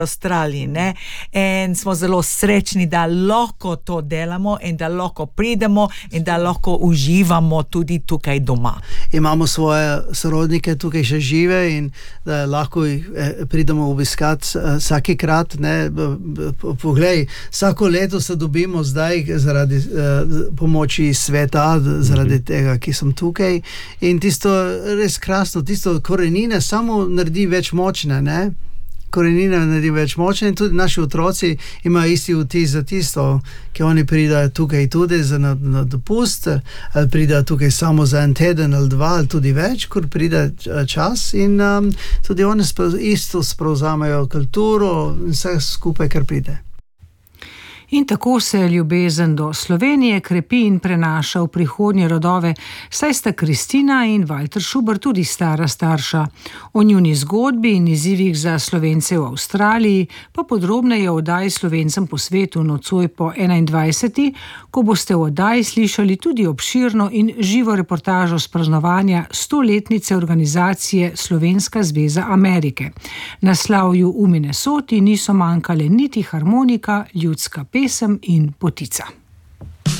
Avstraliji, ne, in smo zelo srečni, da lahko to delamo in da lahko pridemo in da lahko uživamo tudi tukaj doma. Imamo svoje sorodnike tukaj še žive in da lahko pridemo obiskati vsakikrat, ne. Poglej, vsako leto se dobimo zdaj zaradi pomoči sveta, zaradi tega, ki sem tukaj, in tisto res krasno, tisto korenine samo naredi več močne, ne. Korenina naredi več močne in tudi naši otroci imajo isti vtis za tisto, ki oni pridajo tukaj tudi na dopust, ali pridajo tukaj samo za en teden ali dva, ali tudi več, kur pride čas in tudi oni isto sprevzamejo kulturo in vse skupaj, kar pride. In tako se ljubezen do Slovenije krepi in prenaša v prihodnje rodove, saj sta Kristina in Walter Schubert tudi stara starša. O njuni zgodbi in izzivih za Slovence v Avstraliji pa podrobneje v oddaji Slovencem po svetu nocoj po 21., ko boste v oddaji slišali tudi obširno in živo reportažo s praznovanja 100-letnice organizacije Slovenska zveza Amerike. Na slavju v Minnesoti niso manjkale niti harmonika, ljudska pesem in potica.